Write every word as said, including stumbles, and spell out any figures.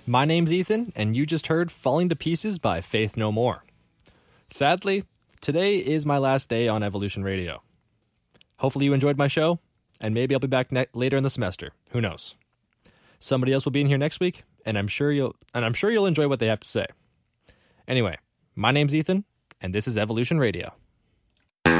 My name's Ethan, and you just heard Falling to Pieces by Faith No More. Sadly, today is my last day on Evolution Radio. Hopefully you enjoyed my show, and maybe I'll be back ne- later in the semester. Who knows? Somebody else will be in here next week, and I'm sure you'll and I'm sure you'll enjoy what they have to say. Anyway, my name's Ethan, and this is Evolution Radio.